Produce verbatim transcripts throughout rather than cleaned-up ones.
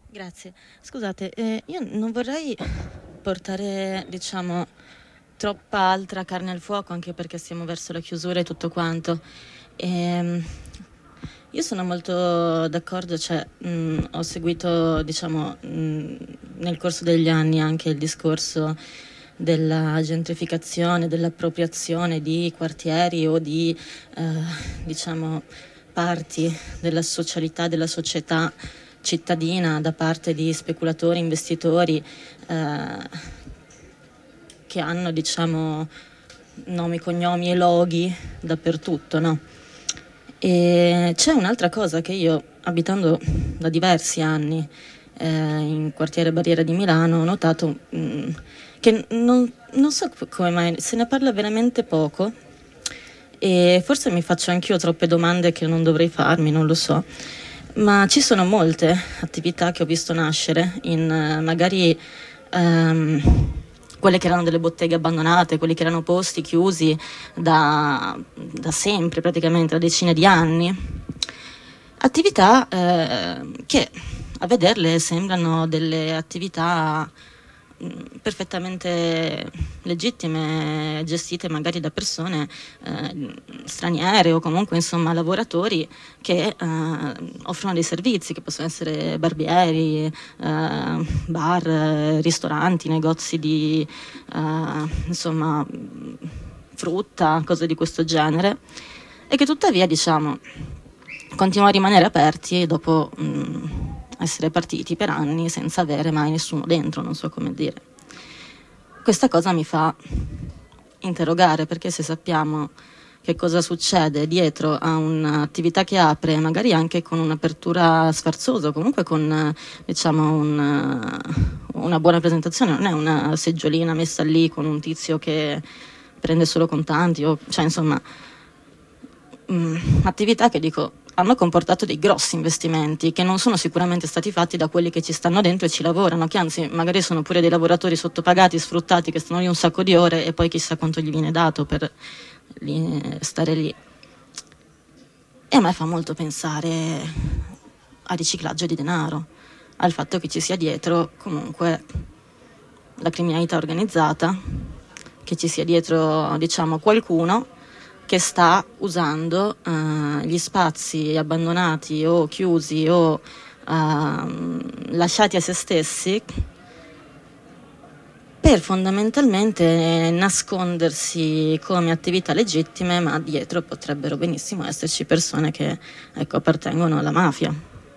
Grazie. Scusate, eh, io non vorrei portare, diciamo, troppa altra carne al fuoco, anche perché siamo verso la chiusura e tutto quanto. Ehm, io sono molto d'accordo, cioè, mh, ho seguito, diciamo, mh, nel corso degli anni anche il discorso della gentrificazione, dell'appropriazione di quartieri o di, eh, diciamo, parti della socialità, della società cittadina da parte di speculatori, investitori eh, che hanno, diciamo, nomi, cognomi e loghi dappertutto, no? E c'è un'altra cosa che io, abitando da diversi anni eh, in quartiere Barriera di Milano, ho notato mh, che non, non so come mai se ne parla veramente poco, e forse mi faccio anch'io troppe domande che non dovrei farmi, non lo so. Ma ci sono molte attività che ho visto nascere in eh, magari ehm, quelle che erano delle botteghe abbandonate, quelli che erano posti chiusi da, da sempre, praticamente da decine di anni. Attività eh, che a vederle sembrano delle attività mh, perfettamente legittime, gestite magari da persone eh, straniere o comunque insomma lavoratori che eh, offrono dei servizi che possono essere barbieri, eh, bar, eh, ristoranti, negozi di eh, insomma frutta, cose di questo genere, e che tuttavia, diciamo, continuano a rimanere aperti dopo mh, essere partiti per anni senza avere mai nessuno dentro, non so come dire. Questa cosa mi fa interrogare, perché se sappiamo che cosa succede dietro a un'attività che apre, magari anche con un'apertura sfarzosa, comunque con, diciamo, un, una buona presentazione, non è una seggiolina messa lì con un tizio che prende solo contanti, o, cioè insomma, mh, attività che dico hanno comportato dei grossi investimenti che non sono sicuramente stati fatti da quelli che ci stanno dentro e ci lavorano, che anzi magari sono pure dei lavoratori sottopagati, sfruttati, che stanno lì un sacco di ore e poi chissà quanto gli viene dato per lì, stare lì. E a me fa molto pensare a riciclaggio di denaro, al fatto che ci sia dietro comunque la criminalità organizzata, che ci sia dietro, diciamo, qualcuno che sta usando uh, gli spazi abbandonati o chiusi o uh, lasciati a se stessi per fondamentalmente nascondersi come attività legittime, ma dietro potrebbero benissimo esserci persone che, ecco, appartengono alla mafia.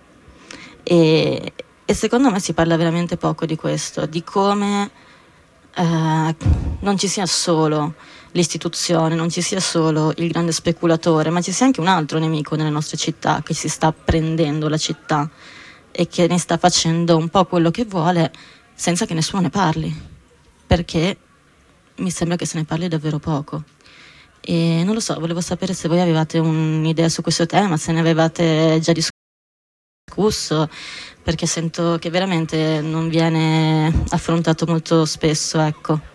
E, e secondo me si parla veramente poco di questo, di come uh, non ci sia solo l'istituzione, non ci sia solo il grande speculatore, ma ci sia anche un altro nemico nelle nostre città che si sta prendendo la città e che ne sta facendo un po' quello che vuole senza che nessuno ne parli, perché mi sembra che se ne parli davvero poco. E non lo so, volevo sapere se voi avevate un'idea su questo tema, se ne avevate già discusso, perché sento che veramente non viene affrontato molto spesso, ecco.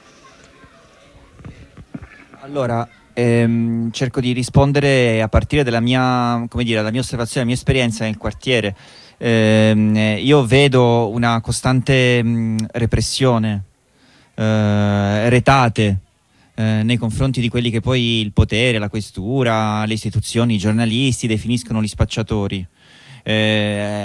Allora, ehm, cerco di rispondere a partire dalla mia, come dire, dalla mia osservazione, dalla mia esperienza nel quartiere. Ehm, io vedo una costante mh, repressione, eh, retate eh, nei confronti di quelli che poi il potere, la questura, le istituzioni, i giornalisti definiscono gli spacciatori. Eh,